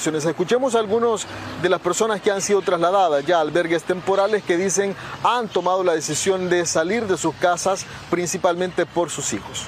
poblaciones. Escuchemos a algunos de las personas que han sido trasladadas ya a albergues temporales que dicen han tomado la decisión de salir de sus casas principalmente por sus hijos.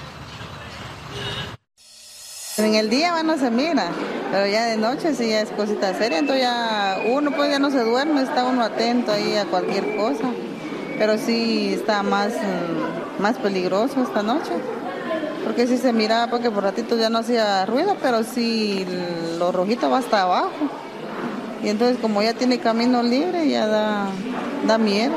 En el día no se mira, pero ya de noche sí ya es cosita seria, entonces ya uno pues ya no se duerme, está uno atento ahí a cualquier cosa, pero sí está más peligroso esta noche, porque sí se miraba porque por ratito ya no hacía ruido, pero sí lo rojito va hasta abajo, y entonces como ya tiene camino libre ya da miedo.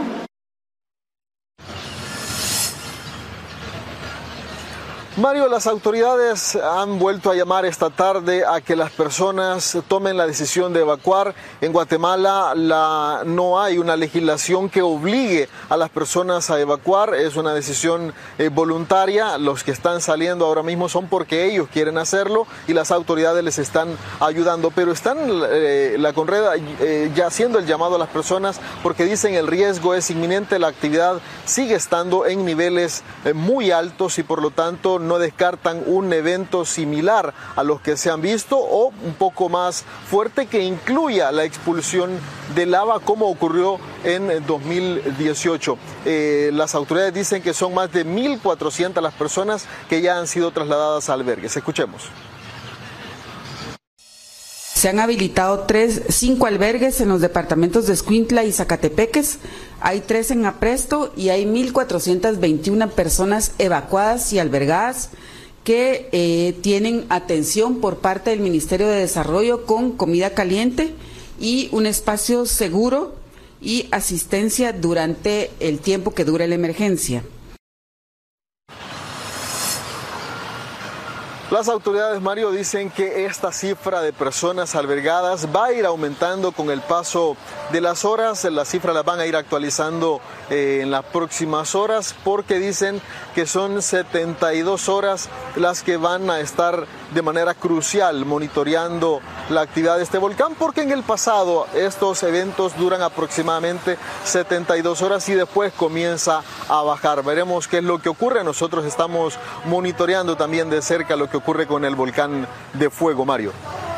Mario, las autoridades han vuelto a llamar esta tarde a que las personas tomen la decisión de evacuar. En Guatemala no hay una legislación que obligue a las personas a evacuar, es una decisión voluntaria. Los que están saliendo ahora mismo son porque ellos quieren hacerlo y las autoridades les están ayudando, pero están la Conreda ya haciendo el llamado a las personas porque dicen el riesgo es inminente, la actividad sigue estando en niveles muy altos y por lo tanto no descartan un evento similar a los que se han visto o un poco más fuerte que incluya la expulsión de lava como ocurrió en 2018. Las autoridades dicen que son más de 1.400 las personas que ya han sido trasladadas a albergues. Escuchemos. Se han habilitado 5 albergues en los departamentos de Escuintla y Zacatepeques, hay 3 en Apresto y hay 1.421 personas evacuadas y albergadas que tienen atención por parte del Ministerio de Desarrollo con comida caliente y un espacio seguro y asistencia durante el tiempo que dure la emergencia. Las autoridades, Mario, dicen que esta cifra de personas albergadas va a ir aumentando con el paso de las horas. Las cifras las van a ir actualizando en las próximas horas porque dicen que son 72 horas las que van a estar de manera crucial monitoreando la actividad de este volcán, porque en el pasado estos eventos duran aproximadamente 72 horas y después comienza a bajar. Veremos qué es lo que ocurre. Nosotros estamos monitoreando también de cerca lo que ocurre con el volcán de fuego, Mario.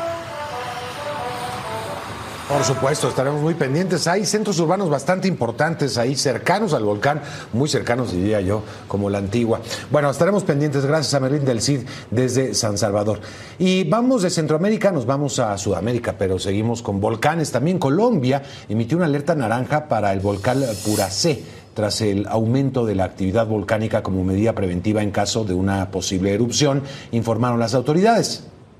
Por supuesto, estaremos muy pendientes. Hay centros urbanos bastante importantes ahí, cercanos al volcán, muy cercanos diría yo, como la Antigua. Bueno, estaremos pendientes. Gracias a Merlín del Cid desde San Salvador. Y vamos de Centroamérica, nos vamos a Sudamérica, pero seguimos con volcanes. También Colombia emitió una alerta naranja para el volcán Puracé, tras el aumento de la actividad volcánica como medida preventiva en caso de una posible erupción, informaron las autoridades.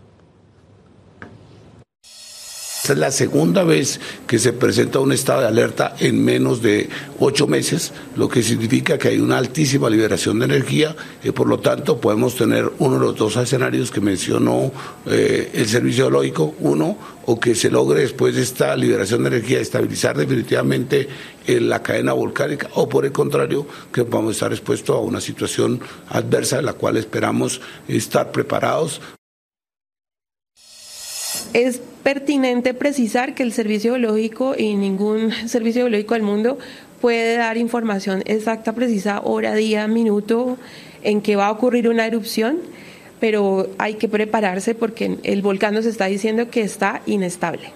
Esta es la segunda vez que se presenta un estado de alerta en menos de 8 meses, lo que significa que hay una altísima liberación de energía y por lo tanto podemos tener uno de los 2 escenarios que mencionó el Servicio Geológico. Uno, o que se logre después de esta liberación de energía estabilizar definitivamente la cadena volcánica, o por el contrario, que vamos a estar expuestos a una situación adversa de la cual esperamos estar preparados. Es pertinente precisar que el Servicio Geológico y ningún servicio geológico del mundo puede dar información exacta, precisa, hora, día, minuto en que va a ocurrir una erupción, pero hay que prepararse porque el volcán nos está diciendo que está inestable.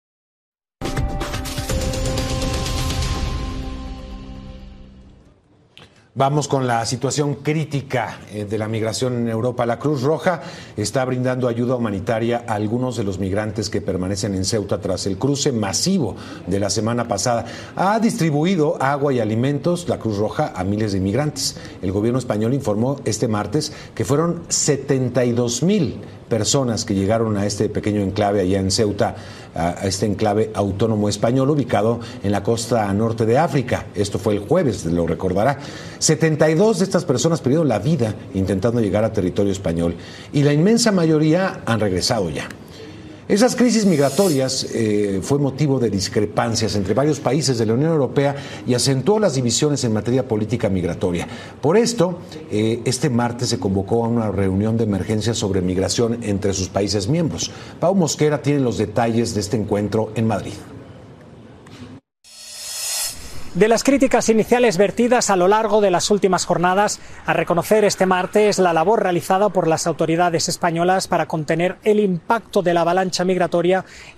Vamos con la situación crítica de la migración en Europa. La Cruz Roja está brindando ayuda humanitaria a algunos de los migrantes que permanecen en Ceuta tras el cruce masivo de la semana pasada. Ha distribuido agua y alimentos, la Cruz Roja, a miles de inmigrantes. El gobierno español informó este martes que fueron 72,000 personas que llegaron a este pequeño enclave allá en Ceuta, a este enclave autónomo español ubicado en la costa norte de África. Esto fue el jueves, lo recordará. 72 de estas personas perdieron la vida intentando llegar a territorio español y la inmensa mayoría han regresado ya. Esas crisis migratorias fue motivo de discrepancias entre varios países de la Unión Europea y acentuó las divisiones en materia política migratoria. Por esto, este martes se convocó a una reunión de emergencia sobre migración entre sus países miembros. Pau Mosquera tiene los detalles de este encuentro en Madrid. De las críticas iniciales vertidas a lo largo de las últimas jornadas, a reconocer este martes la labor realizada por las autoridades españolas para contener el impacto de la avalancha migratoria